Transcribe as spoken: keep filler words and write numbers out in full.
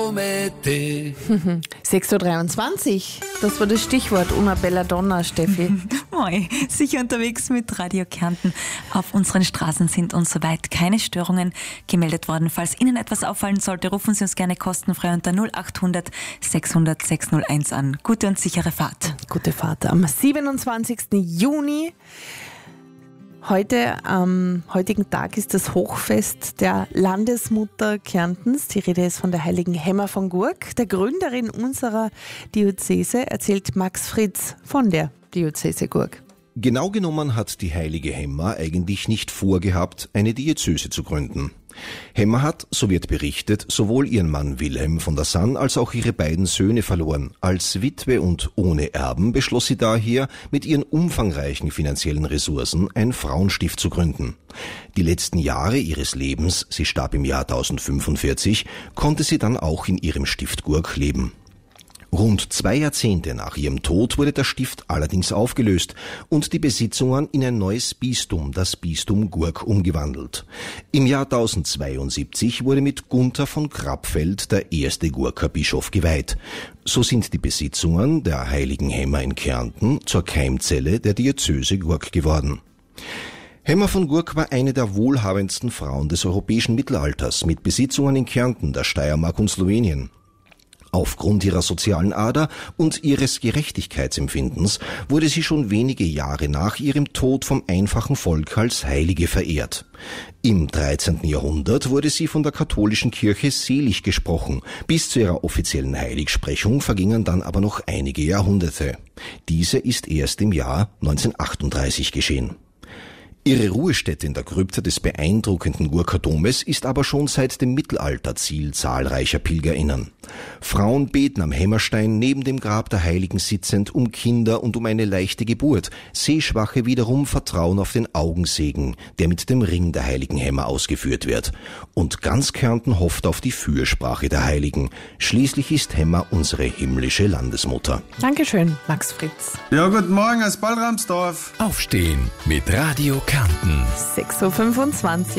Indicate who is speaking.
Speaker 1: come te.
Speaker 2: sechs Uhr dreiundzwanzig, das war das Stichwort. Una bella donna, Steffi.
Speaker 3: Moi, sicher unterwegs mit Radio Kärnten. Auf unseren Straßen sind uns soweit keine Störungen gemeldet worden. Falls Ihnen etwas auffallen sollte, rufen Sie uns gerne kostenfrei unter null acht hundert sechshundert sechshunderteins an. Gute und sichere Fahrt.
Speaker 2: Gute Fahrt am siebenundzwanzigsten Juni. Heute, am heutigen Tag, ist das Hochfest der Landesmutter Kärntens. Die Rede ist von der heiligen Hemma von Gurk, der Gründerin unserer Diözese, erzählt Max Fritz von der Diözese Gurk.
Speaker 4: Genau genommen hat die heilige Hemma eigentlich nicht vorgehabt, eine Diözese zu gründen. Hemma hat, so wird berichtet, sowohl ihren Mann Wilhelm von der Sann als auch ihre beiden Söhne verloren. Als Witwe und ohne Erben beschloss sie daher, mit ihren umfangreichen finanziellen Ressourcen ein Frauenstift zu gründen. Die letzten Jahre ihres Lebens, sie starb im Jahr tausendfünfundvierzig, konnte sie dann auch in ihrem Stift Gurk leben. Rund zwei Jahrzehnte nach ihrem Tod wurde der Stift allerdings aufgelöst und die Besitzungen in ein neues Bistum, das Bistum Gurk, umgewandelt. Im Jahr tausendzweiundsiebzig wurde mit Gunther von Krappfeld der erste Gurker Bischof geweiht. So sind die Besitzungen der heiligen Hemma in Kärnten zur Keimzelle der Diözese Gurk geworden. Hemma von Gurk war eine der wohlhabendsten Frauen des europäischen Mittelalters mit Besitzungen in Kärnten, der Steiermark und Slowenien. Aufgrund ihrer sozialen Ader und ihres Gerechtigkeitsempfindens wurde sie schon wenige Jahre nach ihrem Tod vom einfachen Volk als Heilige verehrt. Im dreizehnten Jahrhundert wurde sie von der katholischen Kirche selig gesprochen. Bis zu ihrer offiziellen Heiligsprechung vergingen dann aber noch einige Jahrhunderte. Diese ist erst im Jahr neunzehnhundertachtunddreißig geschehen. Ihre Ruhestätte in der Krypta des beeindruckenden Gurker Domes ist aber schon seit dem Mittelalter Ziel zahlreicher PilgerInnen. Frauen beten am Hämmerstein neben dem Grab der Heiligen sitzend um Kinder und um eine leichte Geburt. Sehschwache wiederum vertrauen auf den Augensegen, der mit dem Ring der heiligen Hemma ausgeführt wird. Und ganz Kärnten hofft auf die Fürsprache der Heiligen. Schließlich ist Hemma unsere himmlische Landesmutter.
Speaker 2: Dankeschön, Max Fritz.
Speaker 5: Ja, guten Morgen aus Balramsdorf.
Speaker 1: Aufstehen mit Radio Kärnten.
Speaker 2: sechs Uhr fünfundzwanzig.